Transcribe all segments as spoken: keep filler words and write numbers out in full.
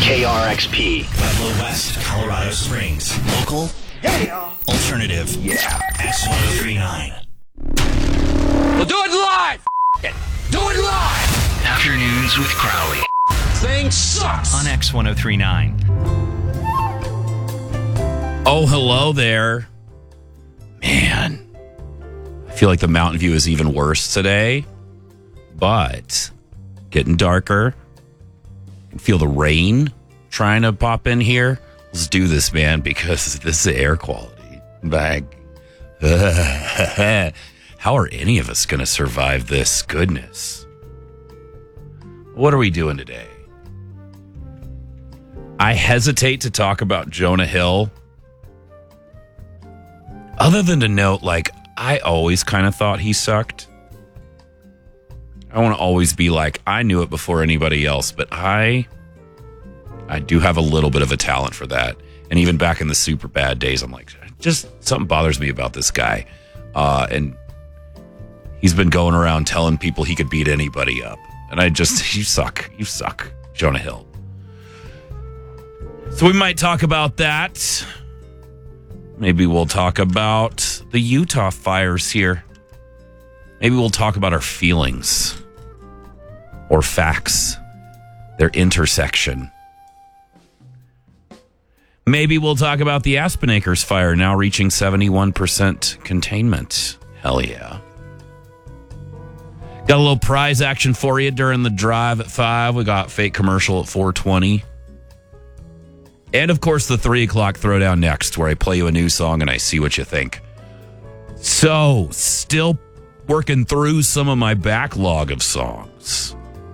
K R X P. Pueblo West, Colorado Springs. Local. Yeah. Alternative. Yeah. X ten thirty-nine. We'll do it live. F- it. Do it live. Afternoons with Crowley. Thing sucks. On X ten thirty-nine. Oh, hello there. Man, I feel like the Mountain View is even worse today, but getting darker. I can feel the rain trying to pop in here. Let's do this, man, because this is air quality. Like, how are any of us going to survive this goodness? What are we doing today? I hesitate to talk about Jonah Hill. Other than to note, like, I always kind of thought he sucked. I want to always be like, I knew it before anybody else, but I, I do have a little bit of a talent for that. And even back in the super bad days, I'm like, just something bothers me about this guy. Uh, and he's been going around telling people he could beat anybody up. And I just, you suck. You suck, Jonah Hill. So we might talk about that. Maybe we'll talk about the Utah fires here. Maybe we'll talk about our feelings or facts, their intersection. Maybe we'll talk about the Aspen Acres fire now reaching seventy-one percent containment. Hell yeah. Got a little prize action for you during the drive at five. We got fake commercial at four twenty. And, of course, the three o'clock throwdown next, where I play you a new song and I see what you think. So, still working through some of my backlog of songs.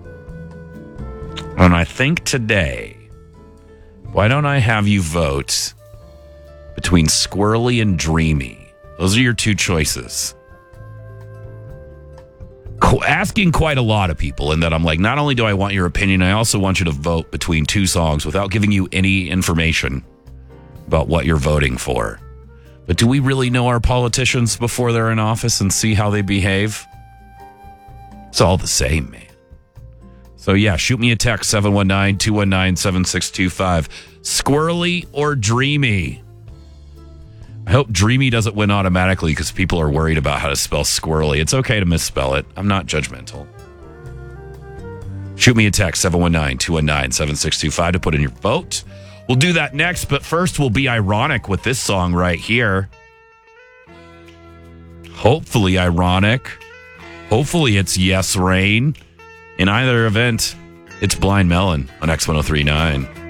And I think today, why don't I have you vote between Squirrely and Dreamy? Those are your two choices. Asking quite a lot of people in that I'm like, not only do I want your opinion, I also want you to vote between two songs without giving you any information about what you're voting for. But do we really know our politicians before they're in office and see how they behave? It's all the same, man. So yeah, shoot me a text, seven one nine, two one nine, seven six two five. Squirrely or Dreamy? I hope Dreamy doesn't win automatically because people are worried about how to spell squirrely. It's okay to misspell it. I'm not judgmental. Shoot me a text, seven one nine, two one nine, seven six two five to put in your vote. We'll do that next, but first we'll be ironic with this song right here. Hopefully ironic. Hopefully it's Yes Rain. In either event, it's Blind Melon on X ten thirty-nine.